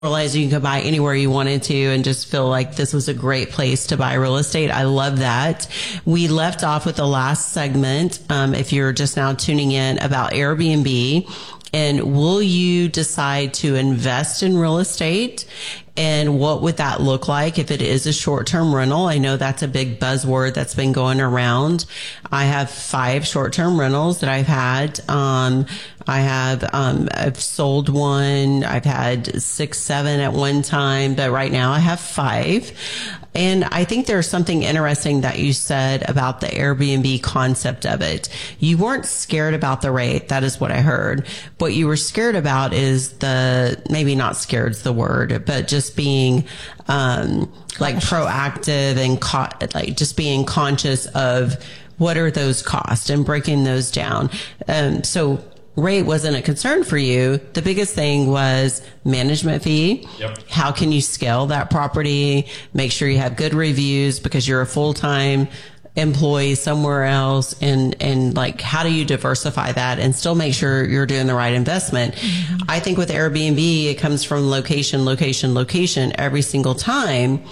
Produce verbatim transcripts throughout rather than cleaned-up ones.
realize you could buy anywhere you wanted to and just feel like this was a great place to buy real estate. I love that. We left off with the last segment, um, if you're just now tuning in, about Airbnb. And will you decide to invest in real estate? And what would that look like if it is a short-term rental? I know that's a big buzzword that's been going around. I have five short-term rentals that I've had. Um, I have, um, I've sold one. I've had six, seven at one time, but right now I have five. And I think there's something interesting that you said about the Airbnb concept of it. You weren't scared about the rate. That is what I heard. What you were scared about is the, maybe not scared is the word, but just being, um, like proactive and co- like just being conscious of what are those costs and breaking those down. Um, so rate wasn't a concern for you. The biggest thing was management fee. Yep. How can you scale that property? Make sure you have good reviews because you're a full-time employee somewhere else. And, and like, how do you diversify that and still make sure you're doing the right investment? Mm-hmm. I think with Airbnb, it comes from location, location, location every single time.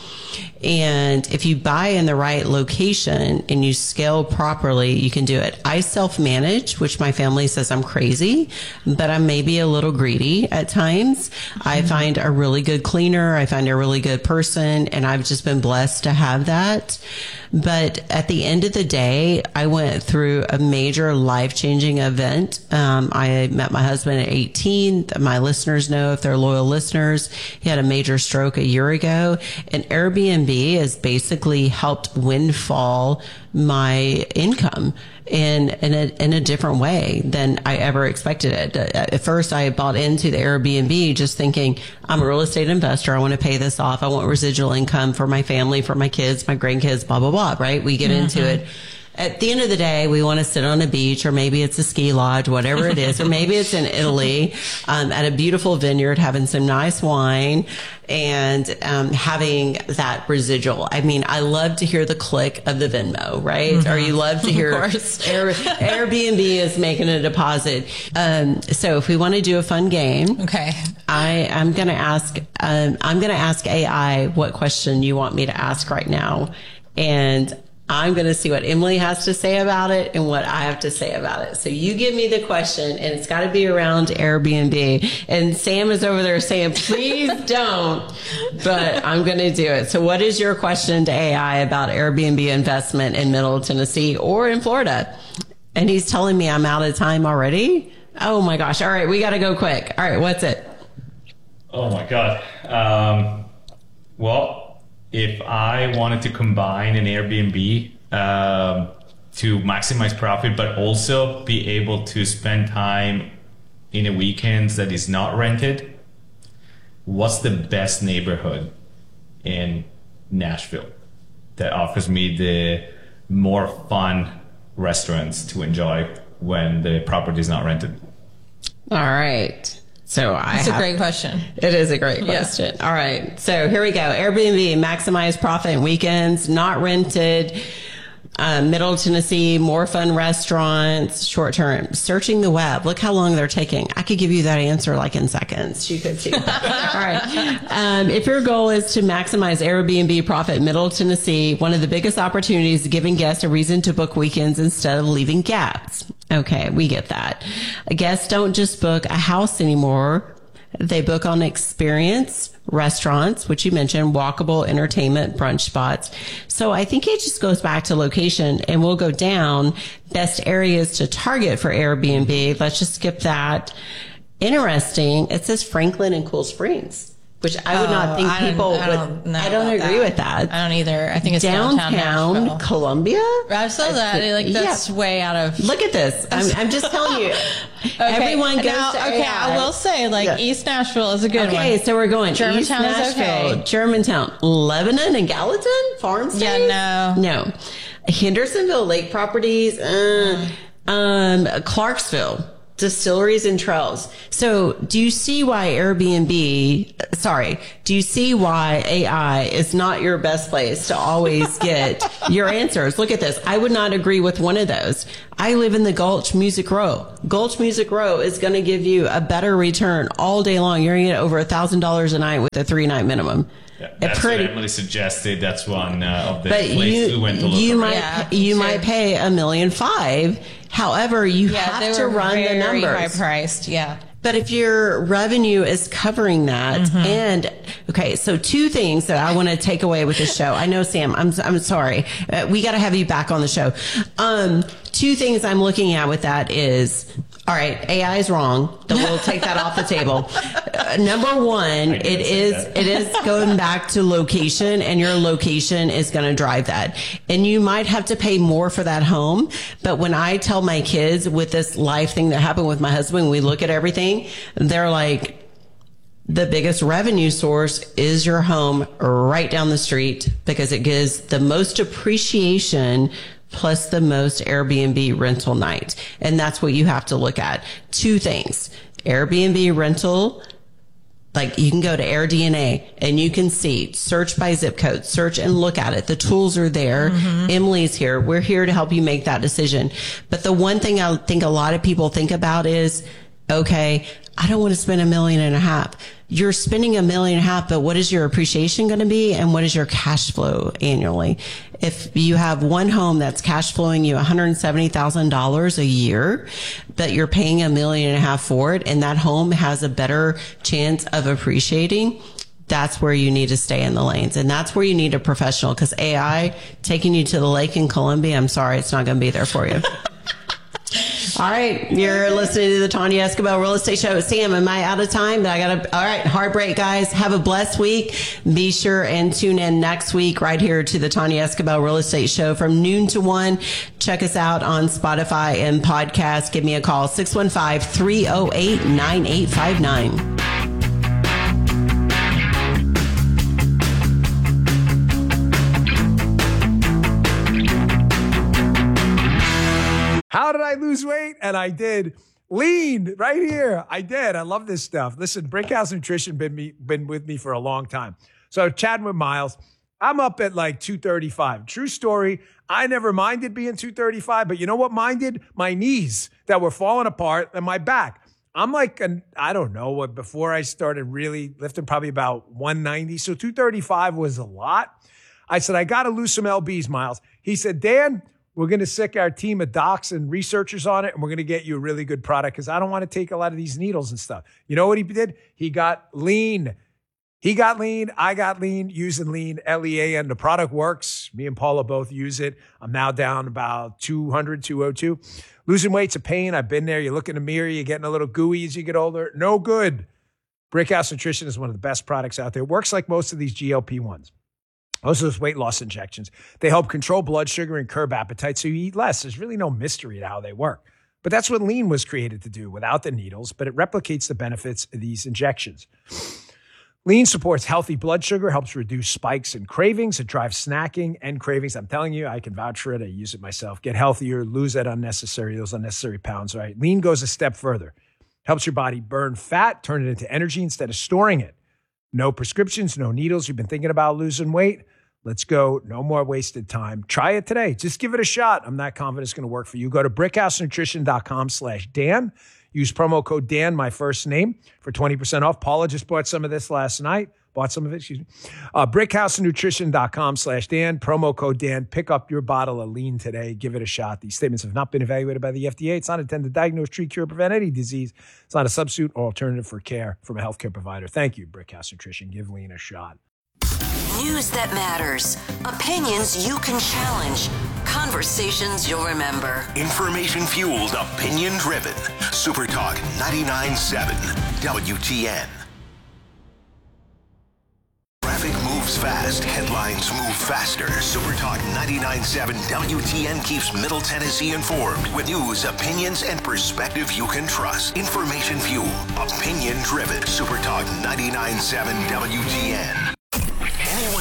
And if you buy in the right location and you scale properly, you can do it. I self-manage, which my family says I'm crazy, but I'm maybe a little greedy at times. Mm-hmm. I find a really good cleaner. I find a really good person, and I've just been blessed to have that. But at the end of the day, I went through a major life-changing event. Um, I met my husband at eighteen. My listeners know, if they're loyal listeners, he had a major stroke a year ago. And Airbnb has basically helped windfall my income in in a, in a different way than I ever expected it. At first, I bought into the Airbnb just thinking, I'm a real estate investor. I want to pay this off. I want residual income for my family, for my kids, my grandkids, blah, blah, blah, right? We get mm-hmm. into it. At the end of the day, we want to sit on a beach, or maybe it's a ski lodge, whatever it is, or maybe it's in Italy, um, at a beautiful vineyard, having some nice wine and um, having that residual. I mean, I love to hear the click of the Venmo, right? Mm-hmm. Or you love to hear Air, Airbnb is making a deposit. Um, so if we want to do a fun game, okay, I am going to ask. Um, I'm going to ask A I what question you want me to ask right now, and I'm going to see what Emily has to say about it and what I have to say about it. So you give me the question, and it's got to be around Airbnb. And Sam is over there saying, please don't, but I'm going to do it. So what is your question to A I about Airbnb investment in Middle Tennessee or in Florida? And he's telling me I'm out of time already. Oh my gosh. All right. We got to go quick. All right. What's it? Oh my God. Um, well, if I wanted to combine an Airbnb um, to maximize profit, but also be able to spend time in a weekend that is not rented, what's the best neighborhood in Nashville that offers me the more fun restaurants to enjoy when the property is not rented? All right. So I That's have, a great question. It is a great question. Yeah. All right. So here we go. Airbnb, maximize profit in weekends, not rented, uh, Middle Tennessee, more fun restaurants, short term, searching the web. Look how long they're taking. I could give you that answer like in seconds. You could see. All right. Um, if your goal is to maximize Airbnb profit in Middle Tennessee, one of the biggest opportunities is giving guests a reason to book weekends instead of leaving gaps. Okay, we get that. Guests don't just book a house anymore. They book on experience, restaurants, which you mentioned, walkable entertainment, brunch spots. So I think it just goes back to location, and we'll go down best areas to target for Airbnb. Let's just skip that. Interesting. It says Franklin and Cool Springs, which I would oh, not think I people I would. Don't I don't agree that. with that. I don't either. I think it's downtown, downtown Columbia. I saw that. Like that's yeah. way out of. Look at this. I'm, I'm just telling you. Okay. Everyone goes now, to okay, A I. I will say, like, yeah. East Nashville is a good okay, one. Okay, so we're going Germantown East is Nashville, okay. Germantown, Lebanon, and Gallatin, farm stays? Yeah, no, no. Hendersonville Lake Properties, uh, um, Clarksville. Distilleries and trails. So do you see why Airbnb, sorry, do you see why A I is not your best place to always get your answers? Look at this. I would not agree with one of those. I live in the Gulch Music Row. Gulch Music Row is going to give you a better return all day long. You're going to get over a thousand dollars a night with a three night minimum. Yeah, that's pretty, what Emily suggested. That's one uh, of the places you, we went to look you around. might Yeah, you sure. might pay a million five. However, you Yeah, have they to were run very the numbers. high priced. Yeah. But if your revenue is covering that, Mm-hmm. and okay, so two things that I want to take away with this show. I know, Sam, I'm I'm sorry, uh, we got to have you back on the show. Um, two things I'm looking at with that is, all right, A I is wrong. We'll take that off the table. Uh, number one, it is that. it is going back to location, and your location is going to drive that. And you might have to pay more for that home. But when I tell my kids with this life thing that happened with my husband, we look at everything, they're like, the biggest revenue source is your home right down the street because it gives the most appreciation plus the most Airbnb rental night. And that's what you have to look at. Two things. Airbnb rental, like you can go to AirDNA and you can see, search by zip code, search and look at it. The tools are there. Mm-hmm. Emily's here. We're here to help you make that decision. But the one thing I think a lot of people think about is, okay, I don't want to spend a million and a half. You're spending a million and a half, but what is your appreciation going to be? And what is your cash flow annually? If you have one home that's cash flowing you one hundred seventy thousand dollars a year, but you're paying a million and a half for it, and that home has a better chance of appreciating, that's where you need to stay in the lanes. And that's where you need a professional, because A I taking you to the lake in Columbia, I'm sorry, it's not going to be there for you. All right. You're listening to the Tanya Escobar Real Estate Show. Sam, am I out of time? I got to, all right. Heartbreak, guys. Have a blessed week. Be sure and tune in next week right here to the Tanya Escobar Real Estate Show from noon to one. Check us out on Spotify and podcast. Give me a call, six one five, three oh eight, nine eight five nine. How did I lose weight? And I did. Lean right here. I did. I love this stuff. Listen, Brickhouse Nutrition been me been with me for a long time. So chatting with Miles, I'm up at like two thirty-five. True story. I never minded being two thirty-five, but you know what minded? My knees that were falling apart and my back. I'm like, an, I don't know what, before I started really lifting, probably about one ninety. So two thirty-five was a lot. I said, I got to lose some L Bs, Miles. He said, Dan, we're going to sick our team of docs and researchers on it, and we're going to get you a really good product because I don't want to take a lot of these needles and stuff. You know what he did? He got lean. He got lean. I got lean using lean, L E A N. The product works. Me and Paula both use it. I'm now down about two hundred, two oh two. Losing weight's a pain. I've been there. You look in the mirror, you're getting a little gooey as you get older. No good. Brickhouse Nutrition is one of the best products out there. It works like most of these G L P ones. Most of those weight loss injections. They help control blood sugar and curb appetite so you eat less. There's really no mystery to how they work. But that's what lean was created to do without the needles, but it replicates the benefits of these injections. Lean supports healthy blood sugar, helps reduce spikes and cravings. It drives snacking and cravings. I'm telling you, I can vouch for it. I use it myself. Get healthier, lose that unnecessary, those unnecessary pounds, right? Lean goes a step further. Helps your body burn fat, turn it into energy instead of storing it. No prescriptions, no needles. You've been thinking about losing weight? Let's go. No more wasted time. Try it today. Just give it a shot. I'm not confident it's going to work for you. Go to brickhousenutrition.com slash Dan. Use promo code Dan, my first name, for twenty percent off. Paula just bought some of this last night. Bought some of it, excuse me. Uh, brickhousenutrition.com slash Dan. Promo code Dan. Pick up your bottle of lean today. Give it a shot. These statements have not been evaluated by the F D A. It's not intended to diagnose, treat, cure, or prevent any disease. It's not a substitute or alternative for care from a healthcare provider. Thank you, Brickhouse Nutrition. Give lean a shot. News that matters. Opinions you can challenge. Conversations you'll remember. Information fueled, opinion driven. Super Talk ninety-nine point seven W T N. Traffic moves fast. Headlines move faster. Super Talk ninety-nine point seven W T N keeps Middle Tennessee informed with news, opinions, and perspective you can trust. Information fueled, opinion driven. Super Talk ninety-nine point seven W T N. Anyone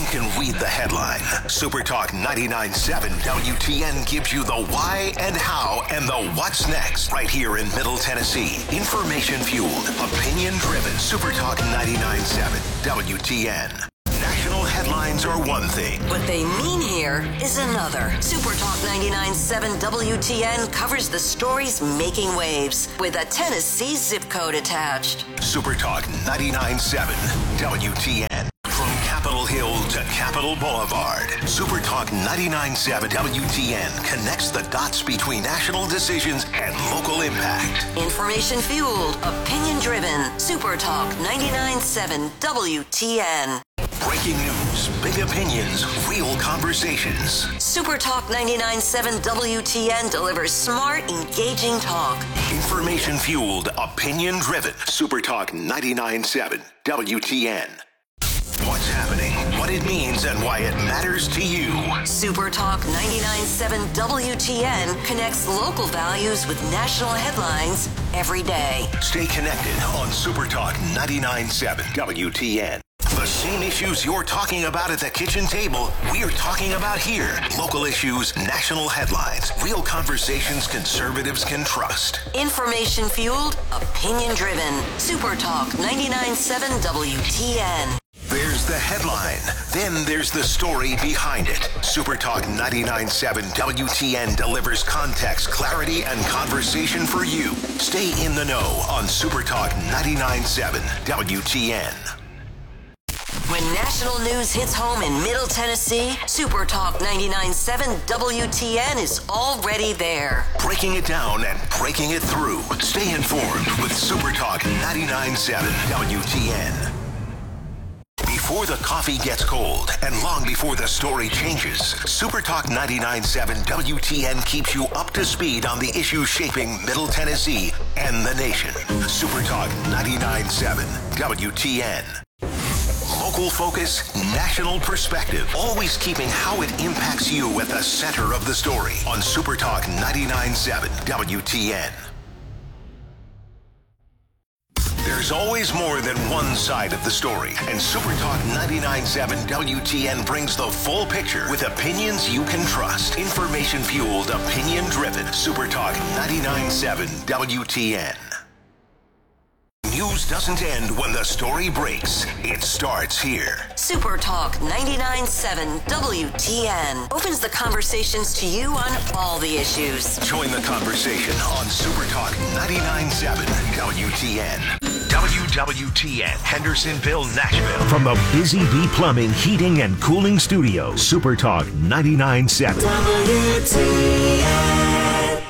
can read the headline. Super Talk ninety-nine point seven W T N gives you the why and how and the what's next right here in Middle Tennessee. Information fueled, opinion driven. Super Talk ninety-nine point seven W T N. National headlines are one thing. What they mean here is another. Super Talk ninety-nine point seven W T N covers the stories making waves with a Tennessee zip code attached. Super Talk ninety-nine point seven W T N. From Capitol Hill to Capitol Boulevard, Super Talk ninety-nine point seven W T N connects the dots between national decisions and local impact. Information fueled, opinion driven. Super Talk ninety-nine point seven W T N. Breaking news, big opinions, real conversations. Super Talk ninety-nine point seven W T N delivers smart, engaging talk. Information fueled, opinion driven. Super Talk ninety-nine point seven W T N. What's happening, what it means, and why it matters to you. Super Talk ninety-nine point seven W T N connects local values with national headlines every day. Stay connected on Super Talk ninety-nine point seven W T N. The same issues you're talking about at the kitchen table, we're talking about here. Local issues, national headlines, real conversations conservatives can trust. Information fueled, opinion driven. Super Talk ninety-nine point seven W T N. There's the headline. Then there's the story behind it. Super Talk ninety-nine point seven W T N delivers context, clarity, and conversation for you. Stay in the know on Super Talk ninety-nine point seven W T N. When national news hits home in Middle Tennessee, Super Talk ninety-nine point seven W T N is already there. Breaking it down and breaking it through. Stay informed with Super Talk ninety-nine point seven W T N. Before the coffee gets cold and long before the story changes, Super Talk ninety-nine point seven W T N keeps you up to speed on the issues shaping Middle Tennessee and the nation. Super Talk ninety-nine point seven W T N. Local focus, national perspective, always keeping how it impacts you at the center of the story on Super Talk ninety-nine point seven W T N. There's always more than one side of the story, and Super Talk ninety-nine point seven W T N brings the full picture with opinions you can trust. Information fueled, opinion driven. Super Talk ninety-nine point seven W T N. News doesn't end when the story breaks. It starts here. Super Talk ninety-nine point seven W T N opens the conversations to you on all the issues. Join the conversation on Super Talk ninety-nine point seven W T N. W W T N, Hendersonville, Nashville. From the Busy Bee Plumbing, Heating, and Cooling Studio, Super Talk ninety-nine point seven W T N.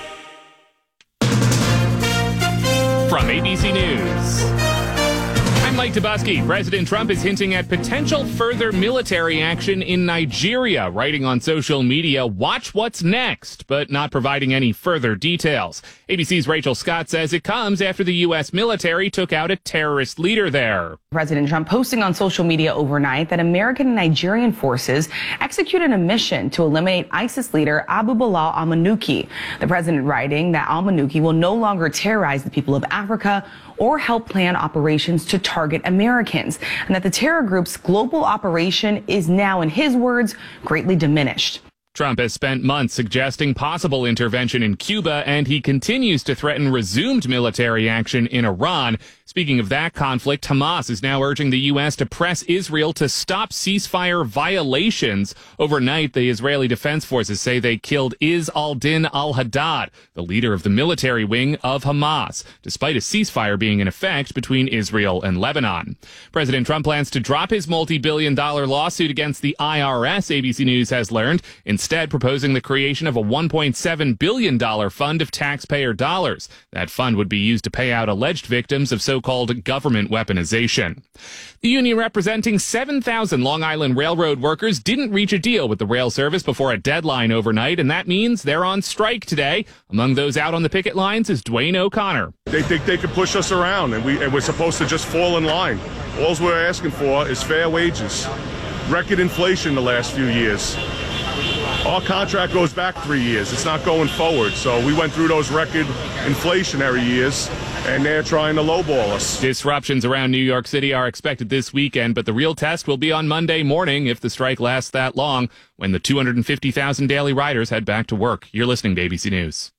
From A B C News, I'm Mike Tobuski. President Trump is hinting at potential further military action in Nigeria, writing on social media, "Watch what's next," but not providing any further details. A B C's Rachel Scott says it comes after the U S military took out a terrorist leader there. President Trump posting on social media overnight that American and Nigerian forces executed a mission to eliminate ISIS leader Abu Bilal al-Manuki. The president writing that al-Manuki will no longer terrorize the people of Africa or help plan operations to target Americans, and that the terror group's global operation is now, in his words, greatly diminished. Trump has spent months suggesting possible intervention in Cuba, and he continues to threaten resumed military action in Iran. Speaking of that conflict, Hamas is now urging the U S to press Israel to stop ceasefire violations. Overnight, the Israeli Defense Forces say they killed Izz al-Din al-Haddad, the leader of the military wing of Hamas, despite a ceasefire being in effect between Israel and Lebanon. President Trump plans to drop his multi-billion dollar lawsuit against the I R S, A B C News has learned, instead proposing the creation of a one point seven billion dollars fund of taxpayer dollars. That fund would be used to pay out alleged victims of so-called government weaponization. The union representing seven thousand Long Island Railroad workers didn't reach a deal with the rail service before a deadline overnight, and that means they're on strike today. Among those out on the picket lines is Dwayne O'Connor. They think they can push us around, and, we, and we're supposed to just fall in line. All we're asking for is fair wages. Record inflation the last few years. Our contract goes back three years. It's not going forward. So we went through those record inflationary years, and they're trying to lowball us. Disruptions around New York City are expected this weekend, but the real test will be on Monday morning if the strike lasts that long, when the two hundred fifty thousand daily riders head back to work. You're listening to A B C News.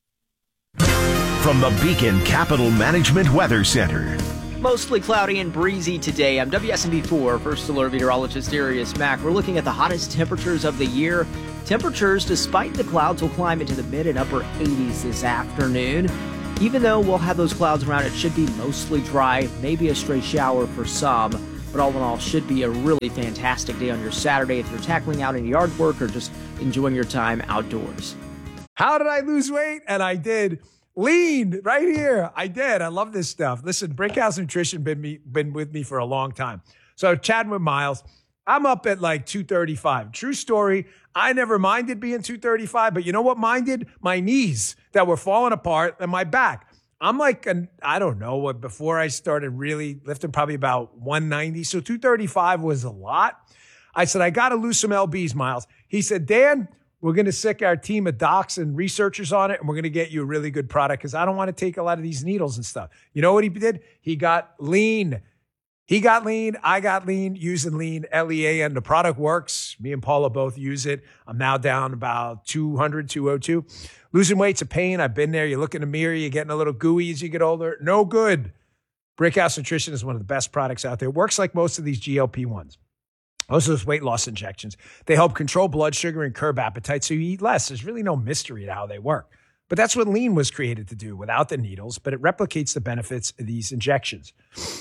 From the Beacon Capital Management Weather Center. Mostly cloudy and breezy today. I'm W S M V four First Alert Meteorologist Darius Mack. We're looking at the hottest temperatures of the year. Temperatures, despite the clouds, will climb into the mid and upper eighties this afternoon. Even though we'll have those clouds around, it should be mostly dry, maybe a stray shower for some. But all in all, should be a really fantastic day on your Saturday if you're tackling out any yard work or just enjoying your time outdoors. How did I lose weight? And I did. Lean right here. I did. I love this stuff. Listen, Brickhouse Nutrition been me, been with me for a long time. So chatting with Miles, I'm up at like two thirty-five. True story. I never minded being two thirty-five, but you know what minded? My knees that were falling apart and my back. I'm like, an, I don't know what, before I started really lifting, probably about one ninety. So two thirty-five was a lot. I said, I got to lose some L Bs, Miles. He said, Dan, we're going to sick our team of docs and researchers on it, and we're going to get you a really good product because I don't want to take a lot of these needles and stuff. You know what he did? He got lean. He got lean. I got lean using lean, L E A N. The product works. Me and Paula both use it. I'm now down about two hundred, two oh two. Losing weight's a pain. I've been there. You look in the mirror, you're getting a little gooey as you get older. No good. Brickhouse Nutrition is one of the best products out there. It works like most of these G L P ones. Most of those weight loss injections. They help control blood sugar and curb appetite so you eat less. There's really no mystery to how they work. But that's what lean was created to do without the needles, but it replicates the benefits of these injections.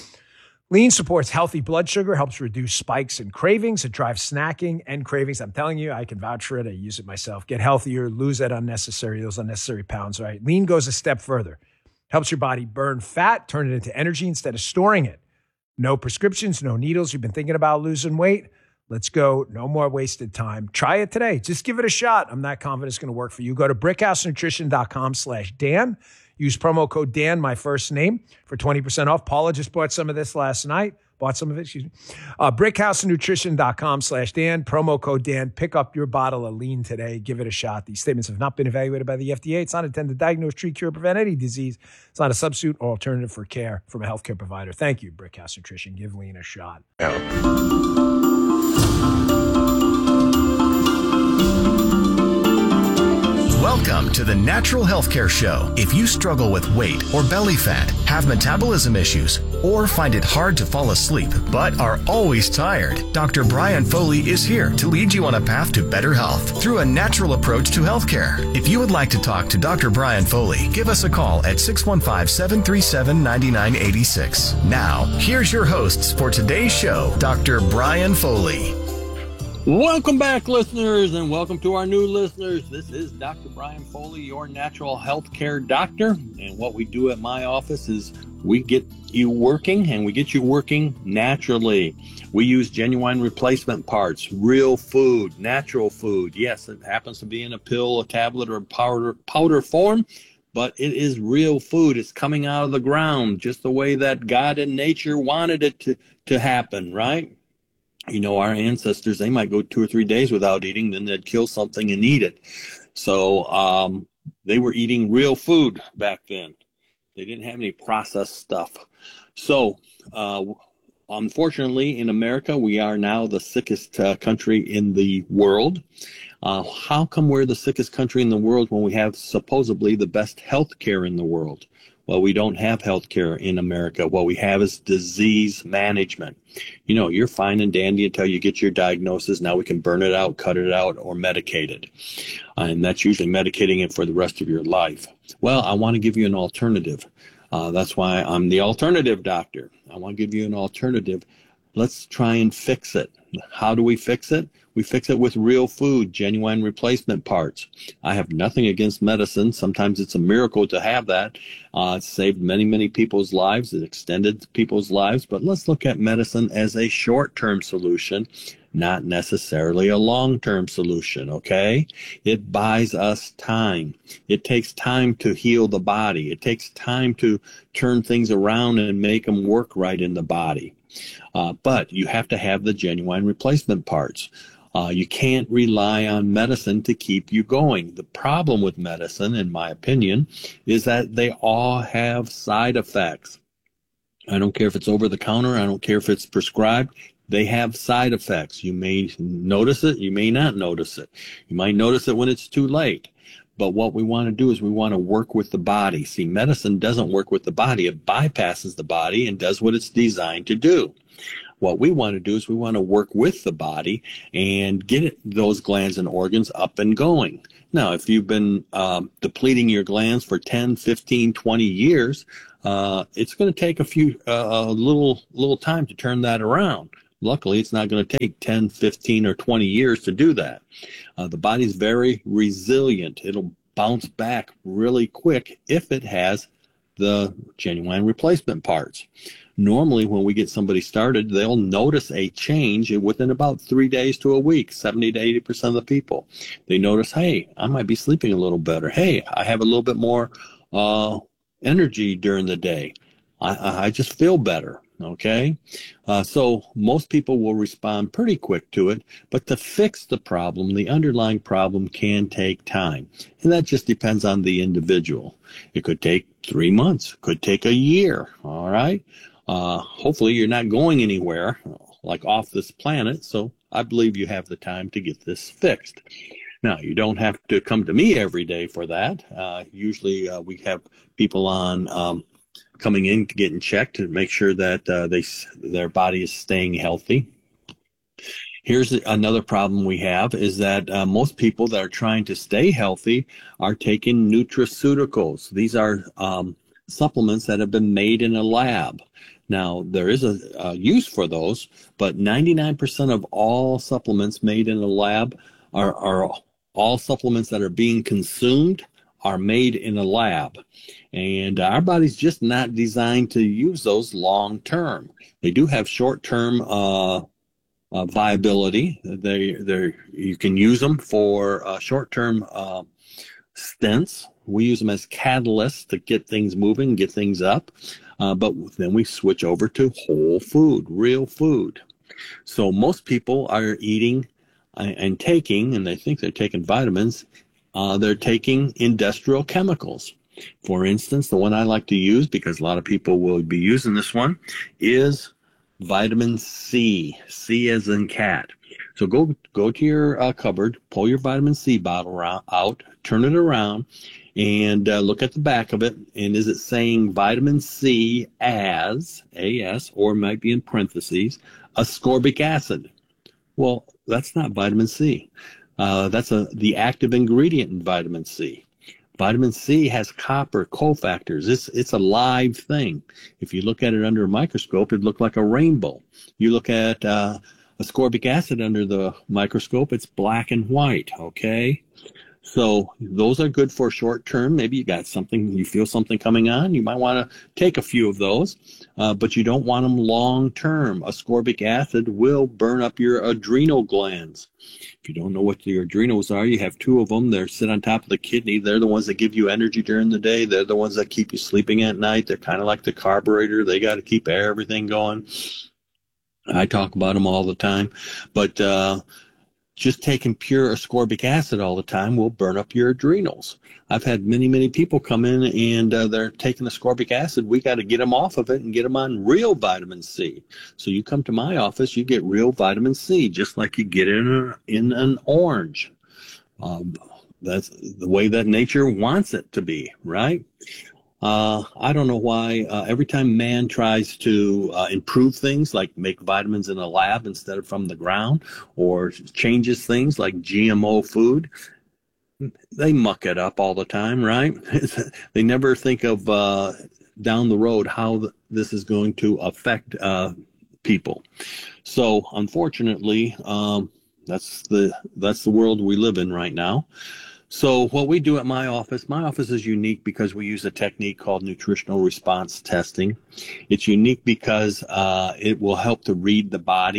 Lean supports healthy blood sugar, helps reduce spikes and cravings. It drives snacking and cravings. I'm telling you, I can vouch for it. I use it myself. Get healthier, lose that unnecessary, those unnecessary pounds, right? Lean goes a step further. Helps your body burn fat, turn it into energy instead of storing it. No prescriptions, no needles. You've been thinking about losing weight? Let's go. No more wasted time. Try it today. Just give it a shot. I'm not confident it's going to work for you. Go to brickhousenutrition.com slash Dan. Use promo code Dan, my first name, for twenty percent off. Paula just bought some of this last night. Bought some of it, excuse me. Uh, brickhousenutrition.com slash Dan. Promo code Dan. Pick up your bottle of lean today. Give it a shot. These statements have not been evaluated by the F D A. It's not intended to diagnose, treat, cure, prevent any disease. It's not a substitute or alternative for care from a healthcare provider. Thank you, Brickhouse Nutrition. Give lean a shot. Welcome to the Natural Healthcare Show. If you struggle with weight or belly fat, have metabolism issues, or find it hard to fall asleep but are always tired, Doctor Brian Foley is here to lead you on a path to better health through a natural approach to healthcare. If you would like to talk to Doctor Brian Foley, give us a call at six one five, seven three seven, nine nine eight six. Now, here's your hosts for today's show, Doctor Brian Foley. Welcome back, listeners, and welcome to our new listeners. This is Doctor Brian Foley, your natural health care doctor. And what we do at my office is we get you working, and we get you working naturally. We use genuine replacement parts, real food, natural food. Yes, it happens to be in a pill, a tablet, or a powder, powder form, but it is real food. It's coming out of the ground just the way that God and nature wanted it to, to happen, right? You know, our ancestors, they might go two or three days without eating, then they'd kill something and eat it. So um, they were eating real food back then. They didn't have any processed stuff. So uh, unfortunately, in America, we are now the sickest uh, country in the world. Uh, how come we're the sickest country in the world when we have supposedly the best health care in the world? Well, we don't have health care in America. What we have is disease management. You know, you're fine and dandy until you get your diagnosis. Now we can burn it out, cut it out, or medicate it. Uh, and that's usually medicating it for the rest of your life. Well, I want to give you an alternative. Uh, that's why I'm the alternative doctor. I want to give you an alternative. Let's try and fix it. How do we fix it? We fix it with real food, genuine replacement parts. I have nothing against medicine. Sometimes it's a miracle to have that. Uh, it's saved many, many people's lives. It extended people's lives. But let's look at medicine as a short-term solution, not necessarily a long-term solution, okay? It buys us time. It takes time to heal the body. It takes time to turn things around and make them work right in the body. Uh, but you have to have the genuine replacement parts. Uh, you can't rely on medicine to keep you going. The problem with medicine, in my opinion, is that they all have side effects. I don't care if it's over the counter. I don't care if it's prescribed. They have side effects. You may notice it. You may not notice it. You might notice it when it's too late. But what we want to do is we want to work with the body. See, medicine doesn't work with the body. It bypasses the body and does what it's designed to do. What we want to do is we want to work with the body and get it, those glands and organs up and going. Now, if you've been um, depleting your glands for ten, fifteen, twenty years, uh, it's going to take a few, uh, a little, little time to turn that around. Luckily, it's not going to take ten, fifteen, or twenty years to do that. Uh, the body's very resilient. It'll bounce back really quick if it has the genuine replacement parts. Normally, when we get somebody started, they'll notice a change within about three days to a week, seventy to eighty percent of the people. They notice, hey, I might be sleeping a little better. Hey, I have a little bit more uh, energy during the day. I, I just feel better. Okay, uh, so most people will respond pretty quick to it, but to fix the problem, the underlying problem can take time, and that just depends on the individual. It could take three months, could take a year, all right? Uh, hopefully you're not going anywhere, like off this planet, so I believe you have the time to get this fixed. Now, you don't have to come to me every day for that. Uh, usually uh, we have people on um, coming in to getting checked to make sure that uh, they their body is staying healthy. Here's another problem we have is that uh, most people that are trying to stay healthy are taking nutraceuticals. These are um, supplements that have been made in a lab. Now, there is a, a use for those, but ninety-nine percent of all supplements made in a lab are, are all supplements that are being consumed are made in a lab. And our body's just not designed to use those long term. They do have short term uh, uh, viability. They, they, you can use them for uh, short term uh, stents. We use them as catalysts to get things moving, get things up. Uh, but then we switch over to whole food, real food. So most people are eating and taking, and they think they're taking vitamins, uh, they're taking industrial chemicals. For instance, the one I like to use, because a lot of people will be using this one, is vitamin C, C as in cat. So go go to your uh, cupboard, pull your vitamin C bottle out, turn it around, and uh, look at the back of it. And is it saying vitamin C as, A S, or it might be in parentheses, ascorbic acid? Well, that's not vitamin C. Uh, that's a, the active ingredient in vitamin C. Vitamin C has copper cofactors. It's, it's a live thing. If you look at it under a microscope, it'd look like a rainbow. You look at uh, ascorbic acid under the microscope, it's black and white, okay? So those are good for short term. Maybe you got something, you feel something coming on. You might want to take a few of those, uh, but you don't want them long term. Ascorbic acid will burn up your adrenal glands. If you don't know what your adrenals are, you have two of them. They sit on top of the kidney. They're the ones that give you energy during the day. They're the ones that keep you sleeping at night. They're kind of like the carburetor. They got to keep everything going. I talk about them all the time, but uh, just taking pure ascorbic acid all the time will burn up your adrenals. I've had many, many people come in and uh, they're taking ascorbic acid. We got to get them off of it and get them on real vitamin C. So you come to my office, you get real vitamin C, just like you get in, a, in an orange. Um, that's the way that nature wants it to be, right? Uh, I don't know why uh, every time man tries to uh, improve things, like make vitamins in a lab instead of from the ground, or changes things like G M O food, they muck it up all the time, right? They never think of uh, down the road how th- this is going to affect uh, people. So unfortunately, um, that's the that's the world we live in right now. So what we do at my office, my office is unique because we use a technique called nutritional response testing. It's unique because uh, it will help to read the body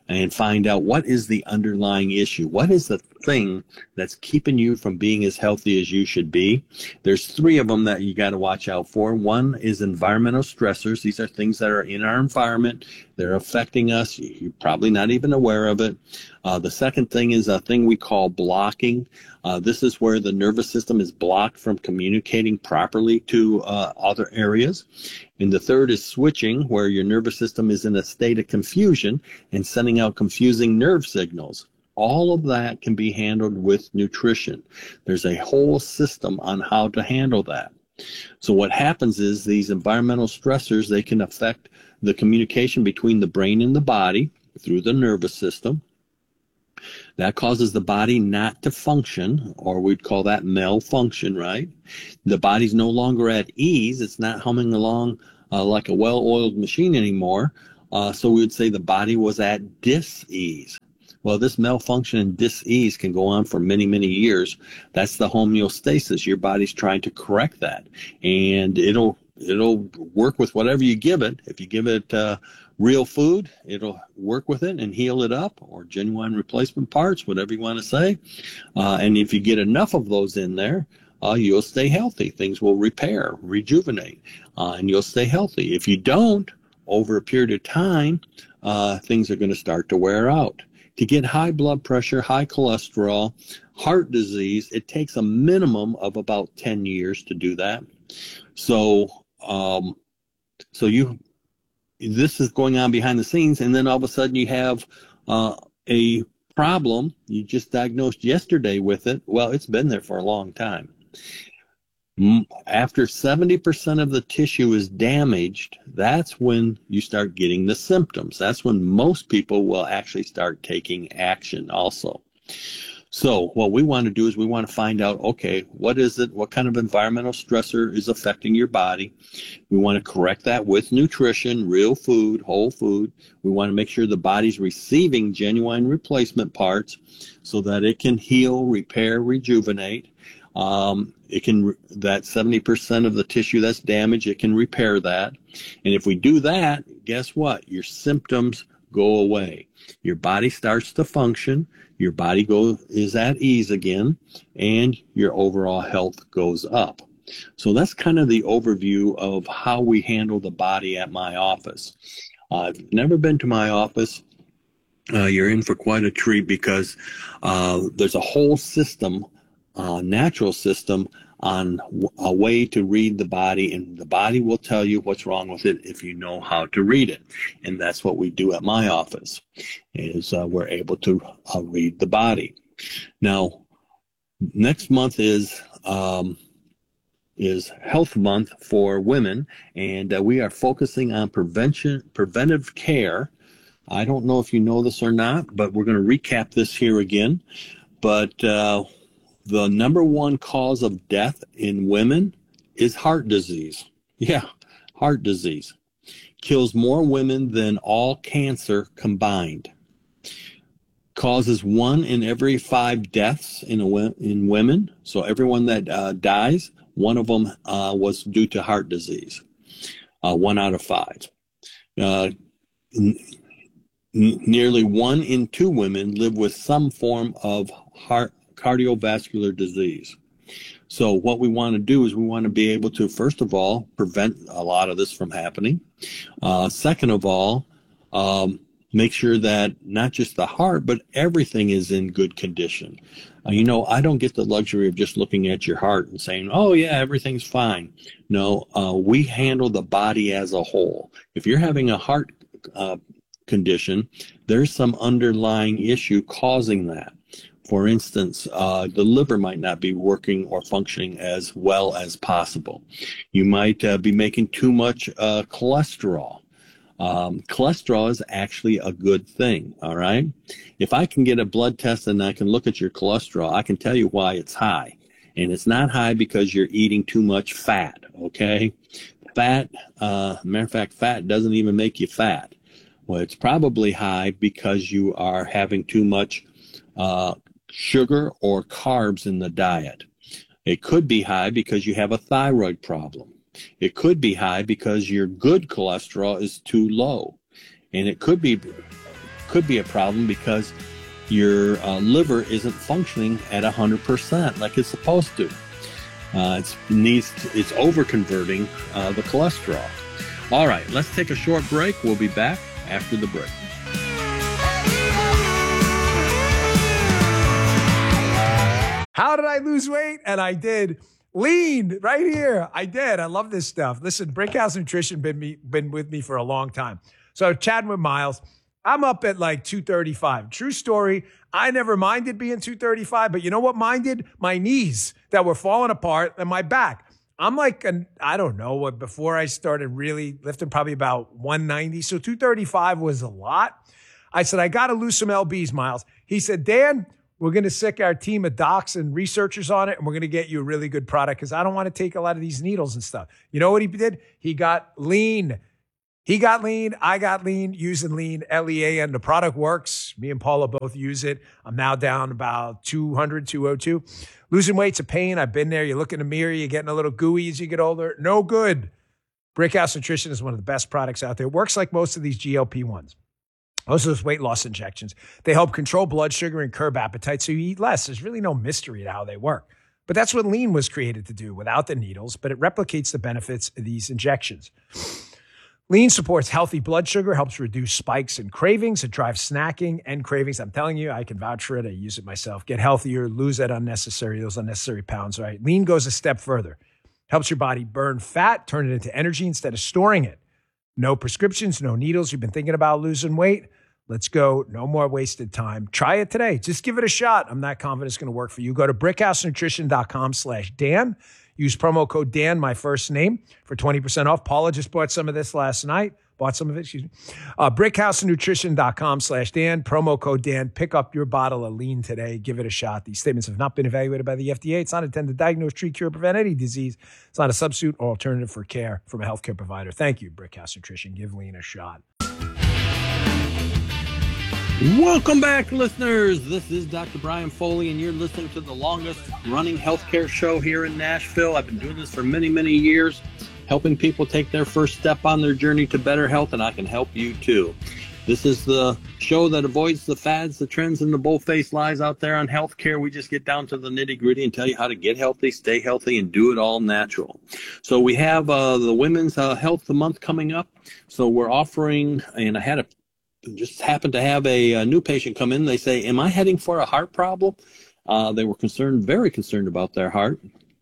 and find out what is the underlying issue. What is the thing that's keeping you from being as healthy as you should be? There's three of them that you got to watch out for. One is environmental stressors. These are things that are in our environment. They're affecting us. You're probably not even aware of it. Uh, the second thing is a thing we call blocking. Uh, this is where the nervous system is blocked from communicating properly to uh, other areas. And the third is switching, where your nervous system is in a state of confusion and sending out confusing nerve signals. All of that can be handled with nutrition. There's a whole system on how to handle that. So what happens is these environmental stressors, they can affect the communication between the brain and the body through the nervous system. That causes the body not to function, or we'd call that malfunction, right? The body's no longer at ease. It's not humming along uh, like a well-oiled machine anymore. Uh, so we would say the body was at dis-ease. Well, this malfunction and dis-ease can go on for many, many years. That's the homeostasis. Your body's trying to correct that. And it'll it'll work with whatever you give it. If you give it uh, real food, it'll work with it and heal it up, or genuine replacement parts, whatever you want to say. Uh, and if you get enough of those in there, uh, you'll stay healthy. Things will repair, rejuvenate, uh, and you'll stay healthy. If you don't, over a period of time, uh, things are going to start to wear out. To get high blood pressure, high cholesterol, heart disease, it takes a minimum of about ten years to do that. So, um, so you, this is going on behind the scenes, and then all of a sudden you have uh, a problem. You just diagnosed yesterday with it. Well, it's been there for a long time. After seventy percent of the tissue is damaged, that's when you start getting the symptoms. That's when most people will actually start taking action also. So what we want to do is we want to find out, okay, what is it? What kind of environmental stressor is affecting your body? We want to correct that with nutrition, real food, whole food. We want to make sure the body's receiving genuine replacement parts so that it can heal, repair, rejuvenate. Um, it can, that seventy percent of the tissue that's damaged, it can repair that. And if we do that, guess what? Your symptoms go away. Your body starts to function. Your body goes, is at ease again, and your overall health goes up. So that's kind of the overview of how we handle the body at my office. Uh, if you've never been to my office, uh, you're in for quite a treat, because uh, there's a whole system, uh, natural system, on a way to read the body, and the body will tell you what's wrong with it if you know how to read it. And that's what we do at my office, is uh, we're able to uh, read the body. Now, next month is um, is Health Month for women, and uh, we are focusing on prevention, preventive care. I don't know if you know this or not, but we're going to recap this here again. But uh, the number one cause of death in women is heart disease. Yeah, heart disease. Kills more women than all cancer combined. Causes one in every five deaths in, a, in women. So everyone that uh, dies, one of them uh, was due to heart disease. Uh, one out of five. Uh, n- n- nearly one in two women live with some form of heart cardiovascular disease. So what we want to do is we want to be able to, first of all, prevent a lot of this from happening. Uh, second of all, um, make sure that not just the heart, but everything is in good condition. Uh, you know, I don't get the luxury of just looking at your heart and saying, oh yeah, everything's fine. No, uh, we handle the body as a whole. If you're having a heart uh, condition, there's some underlying issue causing that. For instance, uh, the liver might not be working or functioning as well as possible. You might uh, be making too much uh, cholesterol. Um, cholesterol is actually a good thing, all right? If I can get a blood test and I can look at your cholesterol, I can tell you why it's high. And it's not high because you're eating too much fat, okay? Fat, uh, matter of fact, fat doesn't even make you fat. Well, it's probably high because you are having too much uh, sugar or carbs in the diet. It could be high because you have a thyroid problem. It could be high because your good cholesterol is too low. And it could be could be a problem because your uh, liver isn't functioning at one hundred percent like it's supposed to. Uh, it's needs to, it's over converting uh, the cholesterol. All right, let's take a short break. We'll be back after the break. How did I lose weight? And I did. Lean right here. I did. I love this stuff. Listen, Brickhouse Nutrition been me been with me for a long time. So chatting with Miles, I'm up at like two thirty-five. True story. I never minded being two thirty-five, but you know what minded? My knees that were falling apart and my back. I'm like, an, I don't know what, before I started really lifting, probably about one ninety. So two thirty-five was a lot. I said, I got to lose some L Bs, Miles. He said, Dan, we're going to sick our team of docs and researchers on it, and we're going to get you a really good product because I don't want to take a lot of these needles and stuff. You know what he did? He got lean. He got lean. I got lean using lean, L E A N. The product works. Me and Paula both use it. I'm now down about two hundred, two oh two. Losing weight's a pain. I've been there. You look in the mirror, you're getting a little gooey as you get older. No good. Brickhouse Nutrition is one of the best products out there. It works like most of these G L P ones. Most of those weight loss injections. They help control blood sugar and curb appetite so you eat less. There's really no mystery to how they work. But that's what lean was created to do without the needles, but it replicates the benefits of these injections. Lean supports healthy blood sugar, helps reduce spikes and cravings. It drives snacking and cravings. I'm telling you, I can vouch for it. I use it myself. Get healthier, lose that unnecessary, those unnecessary pounds, right? Lean goes a step further. Helps your body burn fat, turn it into energy instead of storing it. No prescriptions, no needles. You've been thinking about losing weight? Let's go. No more wasted time. Try it today. Just give it a shot. I'm not confident it's going to work for you. Go to brickhousenutrition.com slash Dan. Use promo code Dan, my first name, for twenty percent off. Paula just bought some of this last night. Bought some of it, excuse me. Uh, brickhousenutrition.com slash Dan. Promo code Dan. Pick up your bottle of lean today. Give it a shot. These statements have not been evaluated by the F D A. It's not intended to diagnose, treat, cure, prevent any disease. It's not a substitute or alternative for care from a healthcare provider. Thank you, Brickhouse Nutrition. Give lean a shot. Welcome back, listeners. This is Doctor Brian Foley, and you're listening to the longest running healthcare show here in Nashville. I've been doing this for many, many years, helping people take their first step on their journey to better health, and I can help you too. This is the show that avoids the fads, the trends, and the bull-faced lies out there on healthcare. We just get down to the nitty-gritty and tell you how to get healthy, stay healthy, and do it all natural. So we have uh, the Women's uh, Health Month coming up. So we're offering, and I had a just happened to have a, a new patient come in. They say, am I heading for a heart problem? Uh, they were concerned, very concerned about their heart.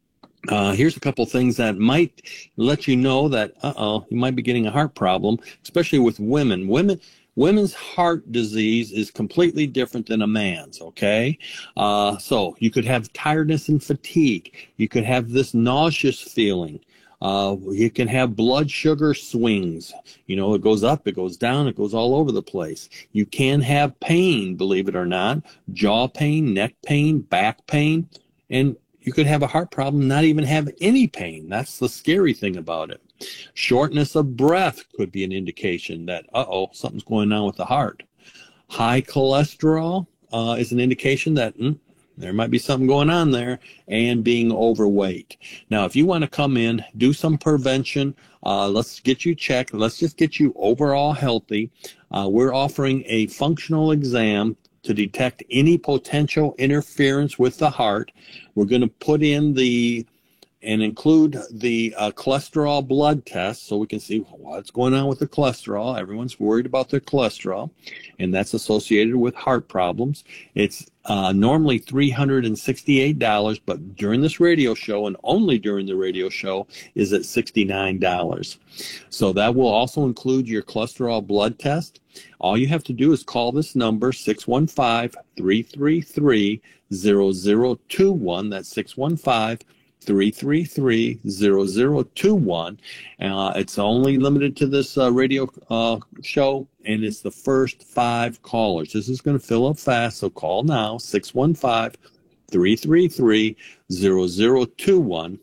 Uh, here's a couple things that might let you know that, uh-oh, you might be getting a heart problem, especially with women. Women, women's heart disease is completely different than a man's, okay? Uh, so you could have tiredness and fatigue. You could have this nauseous feeling. Uh, you can have blood sugar swings. You know, it goes up, it goes down, it goes all over the place. You can have pain, believe it or not, jaw pain, neck pain, back pain, and you could have a heart problem, not even have any pain. That's the scary thing about it. Shortness of breath could be an indication that, uh-oh, something's going on with the heart. High cholesterol uh, is an indication that, mm, there might be something going on there, and being overweight. Now, if you want to come in, do some prevention, uh, let's get you checked. Let's just get you overall healthy. Uh, we're offering a functional exam to detect any potential interference with the heart. We're going to put in the and include the uh, cholesterol blood test so we can see what's going on with the cholesterol. Everyone's worried about their cholesterol, and that's associated with heart problems. It's uh, normally three hundred sixty-eight dollars, but during this radio show, and only during the radio show, is at sixty-nine dollars. So that will also include your cholesterol blood test. All you have to do is call this number, six one five, three three three, zero zero two one. That's six one five, three three three, zero zero two one. Uh, it's only limited to this uh, radio uh, show, and it's the first five callers. This is going to fill up fast, so call now, six one five, three three three, zero zero two one.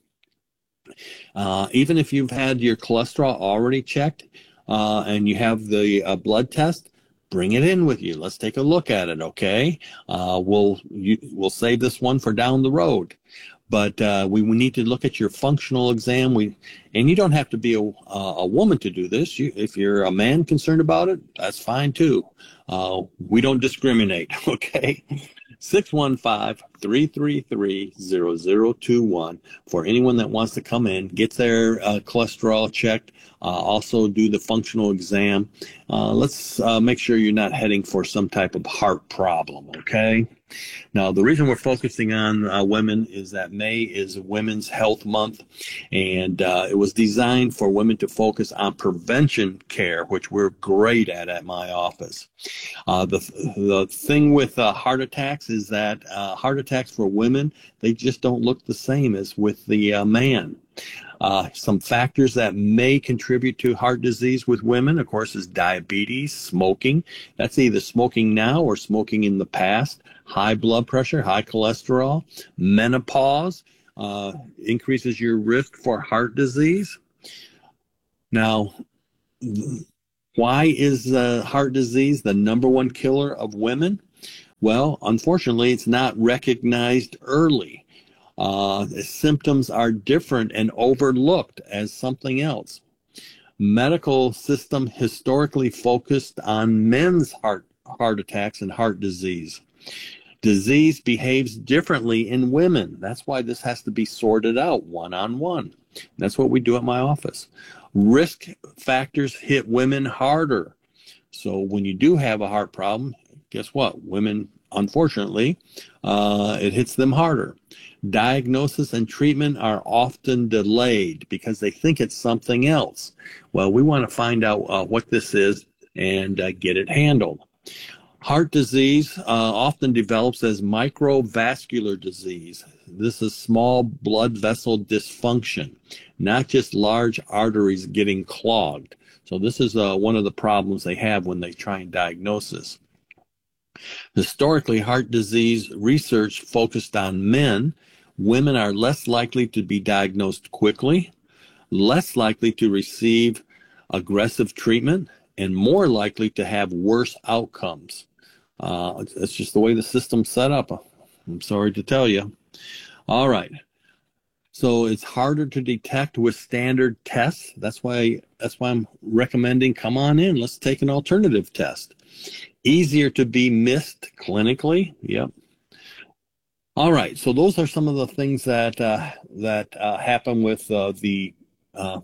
Uh, even if you've had your cholesterol already checked uh, and you have the uh, blood test, bring it in with you. Let's take a look at it, okay? Uh, we'll you, we'll save this one for down the road. but uh, we, we need to look at your functional exam. We and you don't have to be a, a woman to do this. You, if you're a man concerned about it, that's fine too. Uh, we don't discriminate. Okay. six one five, three three three, zero zero two one for anyone that wants to come in, get their uh, cholesterol checked, uh, also do the functional exam. Uh, let's uh, make sure you're not heading for some type of heart problem, okay? Now, the reason we're focusing on uh, women is that May is Women's Health Month, and uh, it was designed for women to focus on prevention care, which we're great at at my office. Uh, the, the thing with uh, heart attacks is that uh, heart attacks for women, they just don't look the same as with the uh, man. Uh, some factors that may contribute to heart disease with women, of course, is diabetes, smoking. That's either smoking now or smoking in the past. High blood pressure, high cholesterol, menopause uh, increases your risk for heart disease. Now, why is uh, heart disease the number one killer of women? Well, unfortunately, it's not recognized early. Uh, symptoms are different and overlooked as something else. Medical system historically focused on men's heart heart attacks and heart disease. Disease behaves differently in women. That's why this has to be sorted out one-on-one. That's what we do at my office. Risk factors hit women harder. So when you do have a heart problem, guess what? Women, unfortunately, uh, it hits them harder. Diagnosis and treatment are often delayed because they think it's something else. Well, we want to find out uh, what this is and uh, get it handled. Heart disease uh, often develops as microvascular disease. This is small blood vessel dysfunction, not just large arteries getting clogged. So this is uh, one of the problems they have when they try and diagnose this. Historically, heart disease research focused on men. Women are less likely to be diagnosed quickly, less likely to receive aggressive treatment, and more likely to have worse outcomes. Uh, it's just the way the system's set up. I'm sorry to tell you. All right. So it's harder to detect with standard tests. That's why, that's why I'm recommending come on in. Let's take an alternative test. Easier to be missed clinically. Yep. All right. So those are some of the things that uh, that uh, happen with uh, the uh,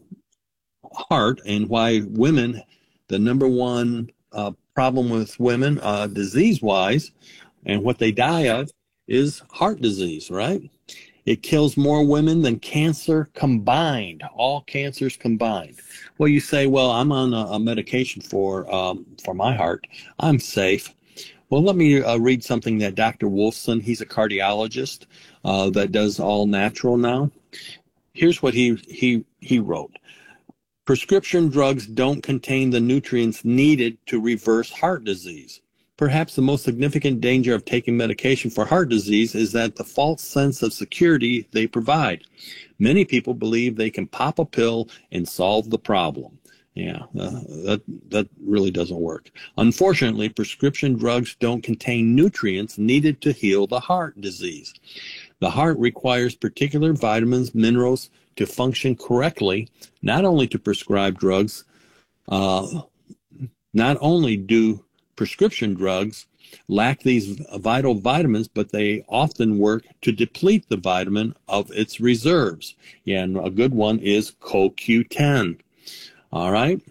heart, and why women, the number one uh, problem with women, uh, disease-wise, and what they die of is heart disease, right? It kills more women than cancer combined, all cancers combined. Well, you say, well, I'm on a, a medication for um, for my heart. I'm safe. Well, let me uh, read something that Doctor Wolfson, he's a cardiologist uh, that does all natural now. Here's what he, he, he wrote. Prescription drugs don't contain the nutrients needed to reverse heart disease. Perhaps the most significant danger of taking medication for heart disease is that the false sense of security they provide. Many people believe they can pop a pill and solve the problem. Yeah, uh, that that really doesn't work. Unfortunately, prescription drugs don't contain nutrients needed to heal the heart disease. The heart requires particular vitamins, minerals to function correctly. Not only to prescribe drugs, uh, not only do prescription drugs lack these vital vitamins, but they often work to deplete the vitamin of its reserves. Yeah, and a good one is C O Q ten. All right.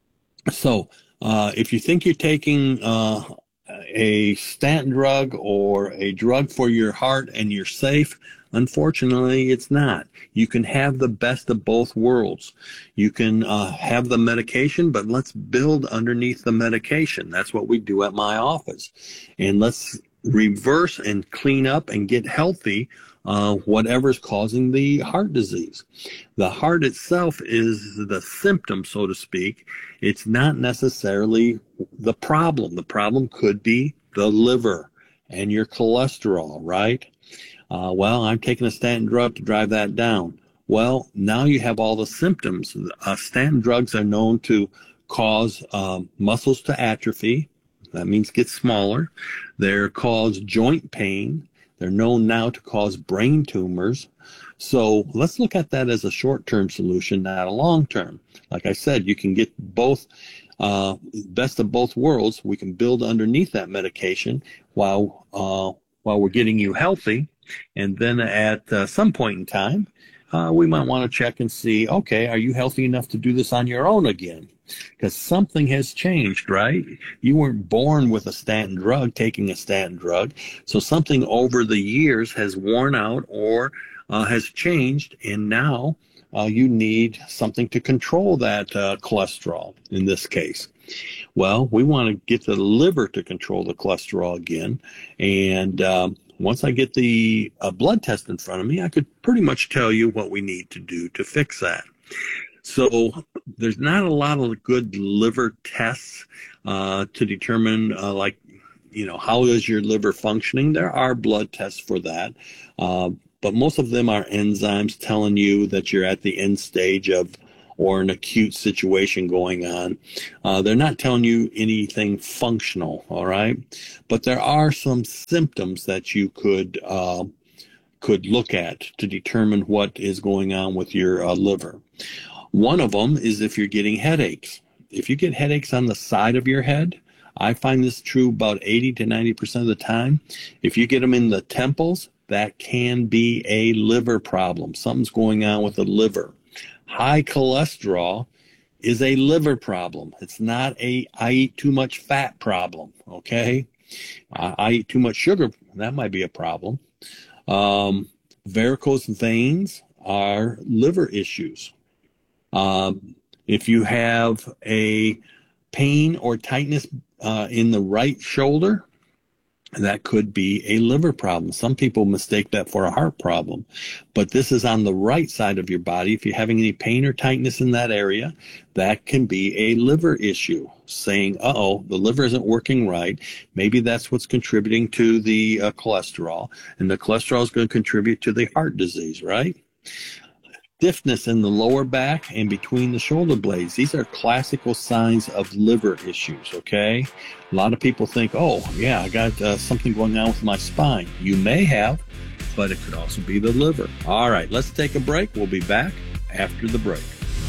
So uh, if you think you're taking uh, a statin drug or a drug for your heart and you're safe, unfortunately, it's not. You can have the best of both worlds. You can uh, have the medication, but let's build underneath the medication. That's what we do at my office. And let's reverse and clean up and get healthy Uh, whatever's causing the heart disease. The heart itself is the symptom, so to speak. It's not necessarily the problem. The problem could be the liver and your cholesterol, right? Uh, well, I'm taking a statin drug to drive that down. Well, now you have all the symptoms. Uh, statin drugs are known to cause um, muscles to atrophy. That means get smaller. They're cause joint pain. They're known now to cause brain tumors. So let's look at that as a short-term solution, not a long-term. Like I said, you can get both, uh, best of both worlds. We can build underneath that medication while uh, while we're getting you healthy. And then at uh, some point in time, uh, we might want to check and see, okay, are you healthy enough to do this on your own again? Because something has changed, right? You weren't born with a statin drug, taking a statin drug. So something over the years has worn out or uh, has changed, and now uh, you need something to control that uh, cholesterol in this case. Well, we want to get the liver to control the cholesterol again. And um, once I get the uh, blood test in front of me, I could pretty much tell you what we need to do to fix that. So there's not a lot of good liver tests uh, to determine, uh, like, you know, how is your liver functioning? There are blood tests for that, uh, but most of them are enzymes telling you that you're at the end stage of or an acute situation going on. Uh, they're not telling you anything functional, all right? But there are some symptoms that you could uh, could look at to determine what is going on with your uh, liver. One of them is if you're getting headaches. If you get headaches on the side of your head, I find this true about eighty to ninety percent of the time. If you get them in the temples, that can be a liver problem. Something's going on with the liver. High cholesterol is a liver problem. It's not a I eat too much fat problem, okay? I, I eat too much sugar, that might be a problem. Um, varicose veins are liver issues. Um, if you have a pain or tightness uh, in the right shoulder, that could be a liver problem. Some people mistake that for a heart problem, but this is on the right side of your body. If you're having any pain or tightness in that area, that can be a liver issue, saying, uh-oh, the liver isn't working right. Maybe that's what's contributing to the uh, cholesterol, and the cholesterol is going to contribute to the heart disease, right? Stiffness in the lower back and between the shoulder blades. These are classical signs of liver issues, okay? A lot of people think, oh, yeah, I got uh, something going on with my spine. You may have, but it could also be the liver. All right, let's take a break. We'll be back after the break.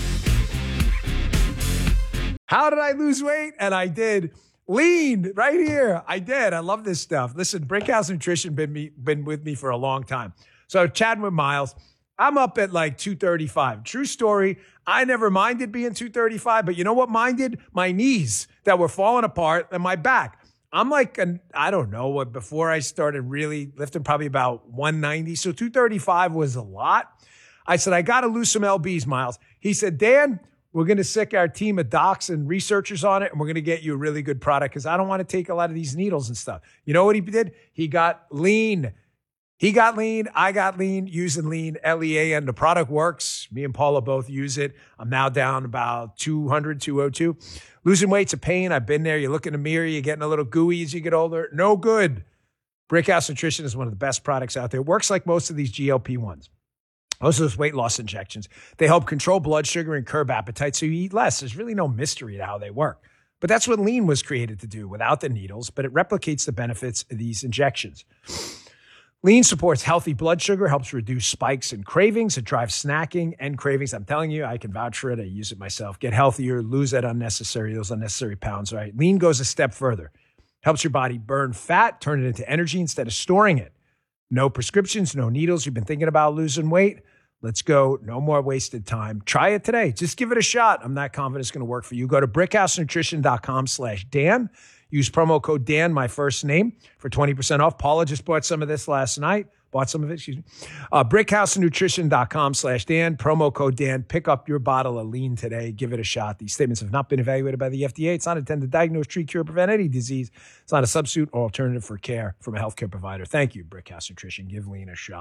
How did I lose weight? And I did. Lean right here. I did. I love this stuff. Listen, Brickhouse Nutrition been me, been with me for a long time. So chatting with Miles, I'm up at like two thirty-five. True story. I never minded being two thirty-five, but you know what minded? My knees that were falling apart and my back. I'm like, an, I don't know what, before I started really lifting, probably about one ninety. So two thirty-five was a lot. I said, I got to lose some L Bs, Miles. He said, Dan, we're going to sick our team of docs and researchers on it, and we're going to get you a really good product because I don't want to take a lot of these needles and stuff. You know what he did? He got lean. He got lean. I got lean using lean, L E A N. The product works. Me and Paula both use it. I'm now down about two hundred, two oh two. Losing weight's a pain. I've been there. You look in the mirror, you're getting a little gooey as you get older. No good. Brickhouse Nutrition is one of the best products out there. It works like most of these G L P ones. Most of those weight loss injections. They help control blood sugar and curb appetite so you eat less. There's really no mystery to how they work. But that's what lean was created to do without the needles, but it replicates the benefits of these injections. Lean supports healthy blood sugar, helps reduce spikes and cravings. It drives snacking and cravings. I'm telling you, I can vouch for it. I use it myself. Get healthier, lose that unnecessary, those unnecessary pounds, right? Lean goes a step further. Helps your body burn fat, turn it into energy instead of storing it. No prescriptions, no needles. You've been thinking about losing weight? Let's go. No more wasted time. Try it today. Just give it a shot. I'm not confident it's going to work for you. Go to brickhousenutrition.com slash Dan. Use promo code Dan, my first name, for twenty percent off. Paula just bought some of this last night. Bought some of it, excuse me. Uh, brickhousenutrition.com slash Dan. Promo code Dan. Pick up your bottle of lean today. Give it a shot. These statements have not been evaluated by the F D A. It's not intended to diagnose, treat, cure, prevent any disease. It's not a substitute or alternative for care from a healthcare provider. Thank you, Brickhouse Nutrition. Give lean a shot.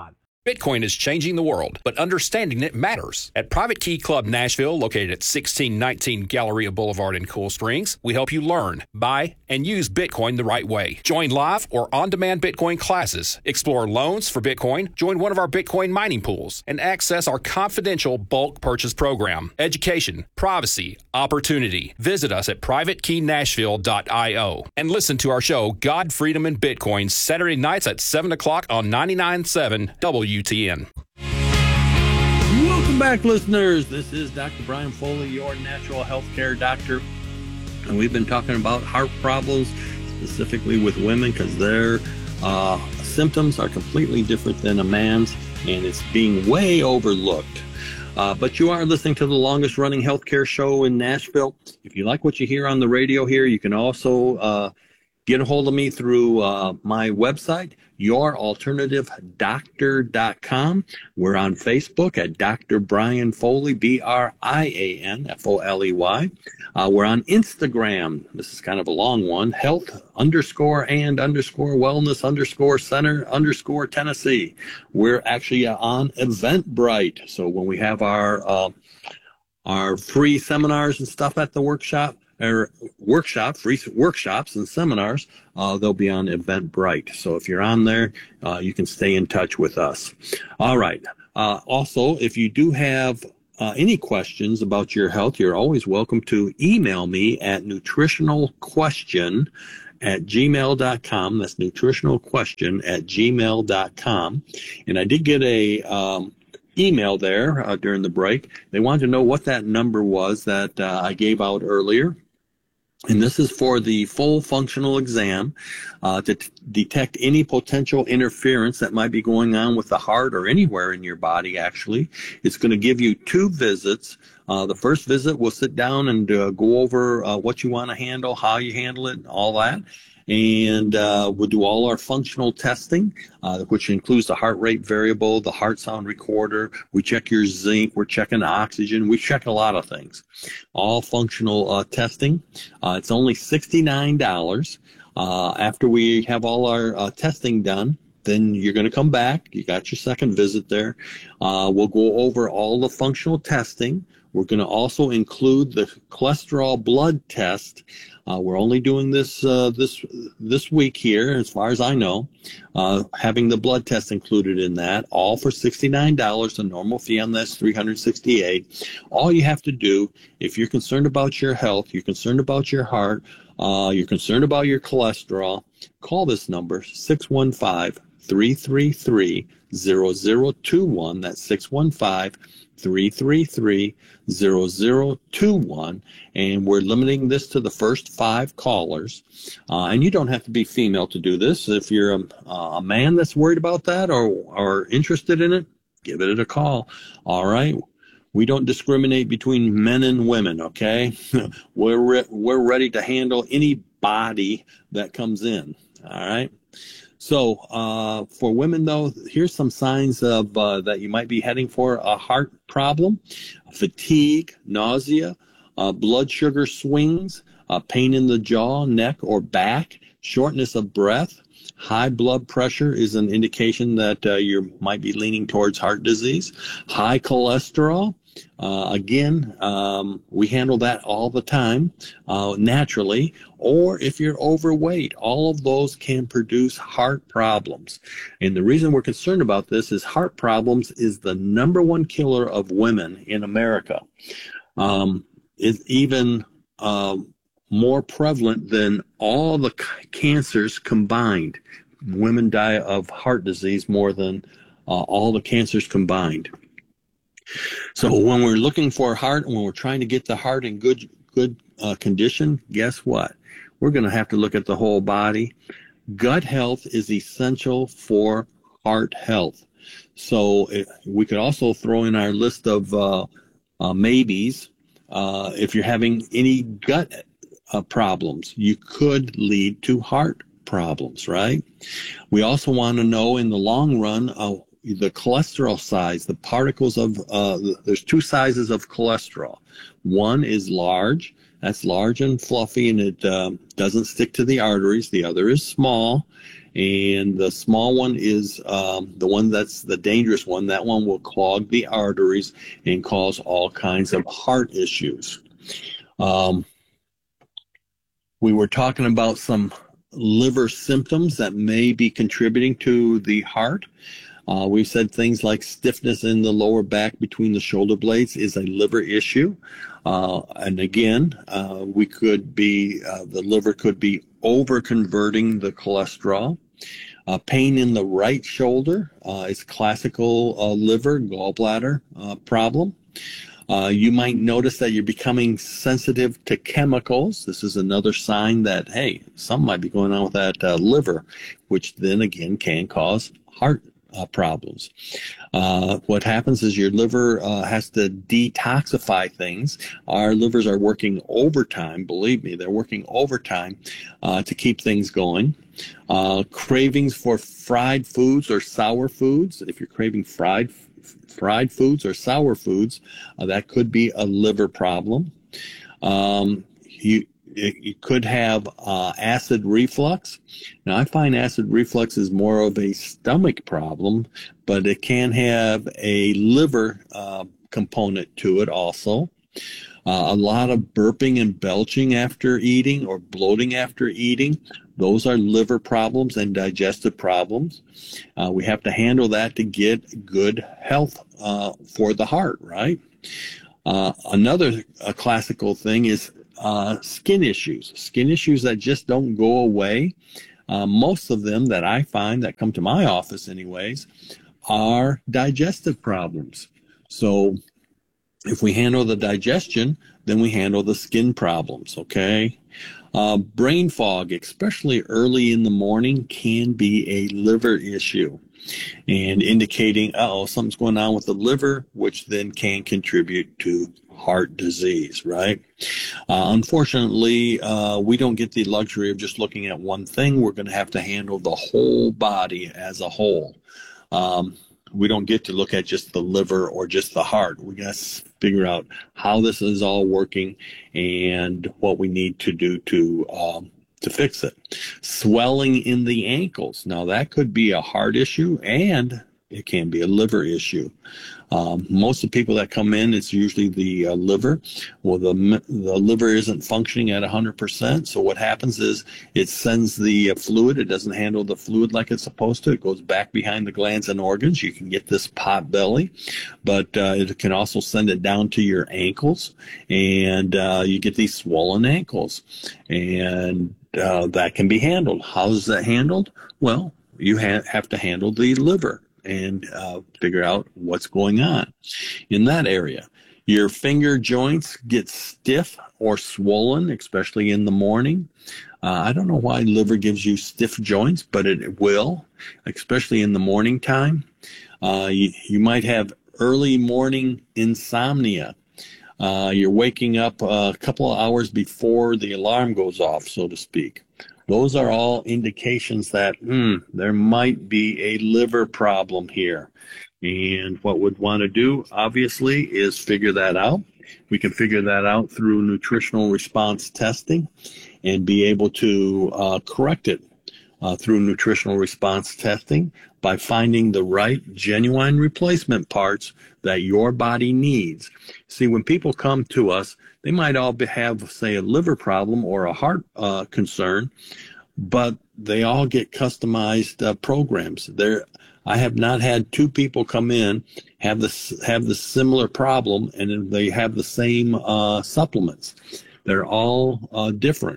Bitcoin is changing the world, but understanding it matters. At Private Key Club Nashville, located at sixteen nineteen Galleria Boulevard in Cool Springs, we help you learn, buy, and use Bitcoin the right way. Join live or on-demand Bitcoin classes, explore loans for Bitcoin, join one of our Bitcoin mining pools, and access our confidential bulk purchase program. Education, privacy, opportunity. Visit us at private key nashville dot io and listen to our show, God, Freedom, and Bitcoin, Saturday nights at seven o'clock on ninety-nine point seven W T N. Welcome back, listeners. This is Doctor Brian Foley, your natural health care doctor. And we've been talking about heart problems, specifically with women, because their uh, symptoms are completely different than a man's, and it's being way overlooked. Uh, but you are listening to the longest running healthcare show in Nashville. If you like what you hear on the radio here, you can also uh, get a hold of me through uh, my website, your alternative doctor dot com. We're on Facebook at Doctor Brian Foley, B R I A N F O L E Y. Uh, we're on Instagram. This is kind of a long one. Health underscore and underscore wellness underscore center underscore Tennessee. We're actually on Eventbrite. So when we have our uh, our free seminars and stuff at the workshop, or workshop, free workshops and seminars, uh, they'll be on Eventbrite. So if you're on there, uh, you can stay in touch with us. All right. Uh, also, if you do have uh, any questions about your health, you're always welcome to email me at nutritionalquestion at gmail dot com. That's nutritionalquestion at gmail dot com. And I did get a um, email there uh, during the break. They wanted to know what that number was that uh, I gave out earlier. And this is for the full functional exam uh, to t- detect any potential interference that might be going on with the heart or anywhere in your body, actually. It's going to give you two visits. Uh, the first visit, we'll sit down and uh, go over uh, what you want to handle, how you handle it, all that. And uh, we'll do all our functional testing, uh, which includes the heart rate variable, the heart sound recorder. We check your zinc. We're checking oxygen. We check a lot of things. All functional uh, testing. Uh, it's only sixty-nine dollars. Uh, after we have all our uh, testing done, then you're going to come back. You got your second visit there. Uh, we'll go over all the functional testing. We're going to also include the cholesterol blood test. Uh, we're only doing this uh, this this week here, as far as I know, uh, having the blood test included in that, all for sixty-nine dollars. The normal fee on that's three hundred sixty-eight dollars. All you have to do, if you're concerned about your health, you're concerned about your heart, uh, you're concerned about your cholesterol, call this number, six one five, three three three, zero zero two one. That's six one five, three three three, zero zero two one, and we're limiting this to the first five callers. Uh, and you don't have to be female to do this. If you're a, a man that's worried about that or or interested in it, give it a call. All right. We don't discriminate between men and women, okay? we're re- we're ready to handle any body that comes in. All right. So uh, for women, though, here's some signs of uh, that you might be heading for a heart problem: fatigue, nausea, uh, blood sugar swings, uh, pain in the jaw, neck, or back, shortness of breath. High blood pressure is an indication that uh, you might be leaning towards heart disease. High cholesterol. Uh, again, um, we handle that all the time, uh, naturally. Or if you're overweight, all of those can produce heart problems. And the reason we're concerned about this is heart problems is the number one killer of women in America. Um, it's even uh, more prevalent than all the c- cancers combined. Women die of heart disease more than uh, all the cancers combined. So when we're looking for a heart, and when we're trying to get the heart in good good uh, condition, guess what? We're going to have to look at the whole body. Gut health is essential for heart health. So it, we could also throw in our list of uh, uh, maybes. Uh, if you're having any gut uh, problems, you could lead to heart problems, right? We also want to know in the long run uh, the cholesterol size, the particles of, uh, there's two sizes of cholesterol. One is large, that's large and fluffy, and it uh, doesn't stick to the arteries. The other is small, And the small one is um, the one that's the dangerous one. That one will clog the arteries and cause all kinds of heart issues. Um, we were talking about some liver symptoms that may be contributing to the heart. Uh, we've said things like stiffness in the lower back between the shoulder blades is a liver issue. Uh, and again, uh, we could be, uh, the liver could be over-converting the cholesterol. Uh, pain in the right shoulder uh, is classical uh, liver gallbladder uh, problem. Uh, you might notice that you're becoming sensitive to chemicals. This is another sign that, hey, something might be going on with that uh, liver, which then again can cause heart uh, problems. Uh, what happens is your liver uh, has to detoxify things. Our livers are working overtime. Believe me, they're working overtime uh, to keep things going. Uh, cravings for fried foods or sour foods. If you're craving fried fried foods or sour foods, uh, that could be a liver problem. Um, you, you could have uh, acid reflux. Now, I find acid reflux is more of a stomach problem, but it can have a liver uh, component to it also. Uh, a lot of burping and belching after eating or bloating after eating. Those are liver problems and digestive problems. Uh, we have to handle that to get good health uh, for the heart, right? Uh, another uh, classical thing is uh, skin issues. Skin issues that just don't go away. Uh, most of them that I find that come to my office anyways are digestive problems. So if we handle the digestion, then we handle the skin problems, okay? Uh, brain fog, especially early in the morning, can be a liver issue and indicating, uh-oh, something's going on with the liver, which then can contribute to heart disease, right? Uh, unfortunately, uh, we don't get the luxury of just looking at one thing. We're going to have to handle the whole body as a whole. Um, we don't get to look at just the liver or just the heart. We got to figure out how this is all working and what we need to do to um, to fix it. Swelling in the ankles. Now, that could be a heart issue and it can be a liver issue. Um, most of the people that come in, it's usually the uh, liver. Well, the the liver isn't functioning at one hundred percent. So what happens is it sends the uh, fluid. It doesn't handle the fluid like it's supposed to. It goes back behind the glands and organs. You can get this pot belly, but uh, it can also send it down to your ankles, and uh, you get these swollen ankles, and uh, that can be handled. How is that handled? Well, you ha- have to handle the liver and uh, figure out what's going on in that area. Your finger joints get stiff or swollen, especially in the morning. Uh, I don't know why liver gives you stiff joints, but it will, especially in the morning time. Uh, you, you might have early morning insomnia. Uh, you're waking up a couple of hours before the alarm goes off, so to speak. Those are all indications that hmm, there might be a liver problem here. And what we'd want to do, obviously, is figure that out. We can figure that out through nutritional response testing and be able to uh, correct it uh, through nutritional response testing by finding the right genuine replacement parts that your body needs. See, when people come to us, they might all be, have, say, a liver problem or a heart uh, concern, but they all get customized uh, programs. There, I have not had two people come in have this have the similar problem, and they have the same uh, supplements. They're all uh, different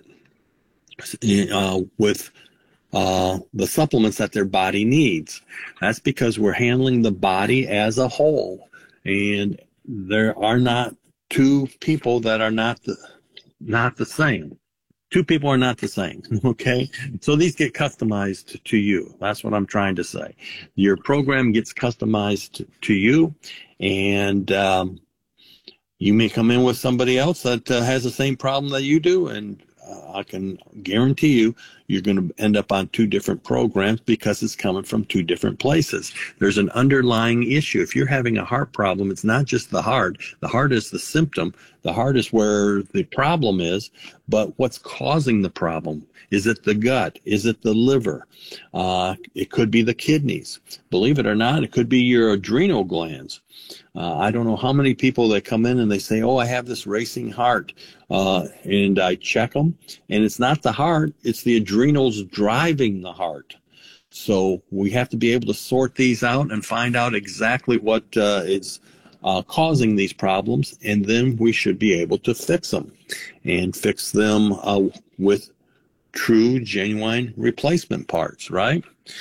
uh, with uh, the supplements that their body needs. That's because we're handling the body as a whole, and there are not two people that are not the not the same. Two people are not the same, okay? So these get customized to you. That's what I'm trying to say. Your program gets customized to you, and um, you may come in with somebody else that uh, has the same problem that you do, and uh, I can guarantee you you're going to end up on two different programs because it's coming from two different places. There's an underlying issue. If you're having a heart problem, it's not just the heart. The heart is the symptom. The heart is where the problem is, but what's causing the problem? Is it the gut? Is it the liver? Uh, it could be the kidneys. Believe it or not, it could be your adrenal glands. Uh, I don't know how many people that come in and they say, oh, I have this racing heart, uh, and I check them, and it's not the heart, it's the adrenals driving the heart. So we have to be able to sort these out and find out exactly what uh, is uh, causing these problems, and then we should be able to fix them, and fix them uh, with true, genuine replacement parts, right?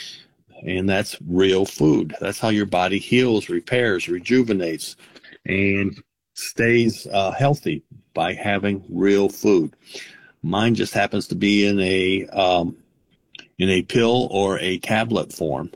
And that's real food. That's how your body heals, repairs, rejuvenates, and stays uh, healthy, by having real food. Mine just happens to be in a um, in a pill or a tablet form,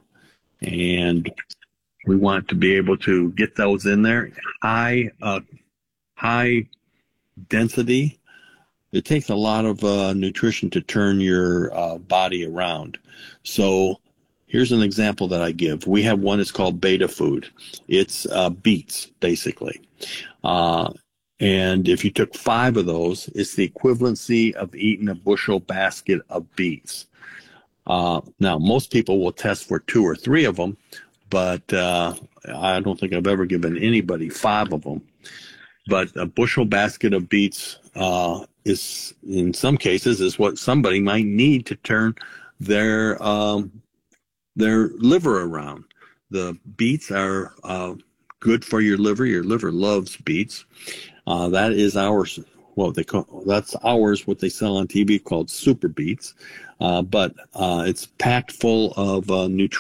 and we want to be able to get those in there. High uh, high density. It takes a lot of uh, nutrition to turn your uh, body around. So here's an example that I give. We have one that's called Beta Food. It's uh, beets, basically. Uh, and if you took five of those, it's the equivalency of eating a bushel basket of beets. Uh, now, most people will test for two or three of them, but uh, I don't think I've ever given anybody five of them. But a bushel basket of beets uh, is, in some cases, is what somebody might need to turn their um, their liver around. The beets are uh, good for your liver. Your liver loves beets. Uh, that is ours. Well, they call that's ours. What they sell on T V called super beets, uh, but uh, it's packed full of uh, nutrition.